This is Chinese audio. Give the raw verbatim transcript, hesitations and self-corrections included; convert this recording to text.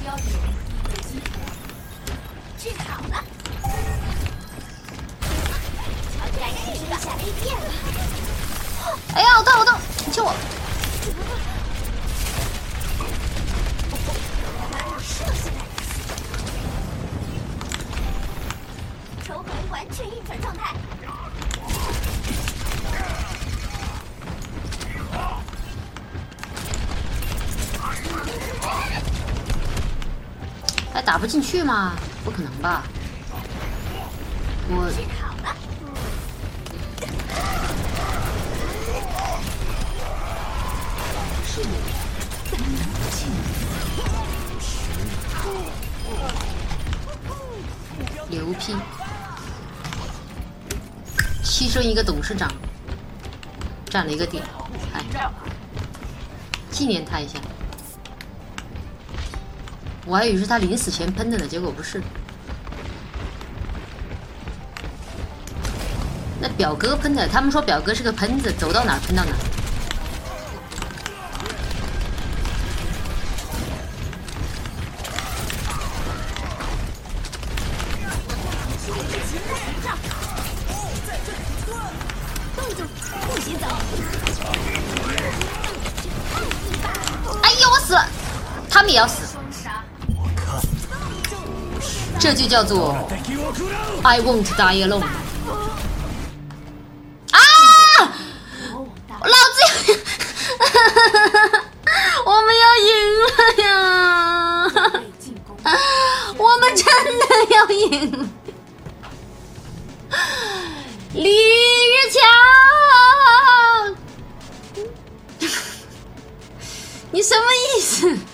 治好了。该试一下 A 变了。 哎呀，我痛我痛，你救我！ 射下来。重回完全运转状态。 还打不进去吗？不可能吧！我。牛批！牺牲一个董事长，占了一个点，哎，纪念他一下。我还以为是他临死前喷的呢，结果不是。那表哥喷的，他们说表哥是个喷子，走到哪喷到哪。哎呦，我死了！他们也要死。这就叫做 I won't die alone。啊！老子，我们要赢了呀！我们真的要赢了！李日强，你什么意思？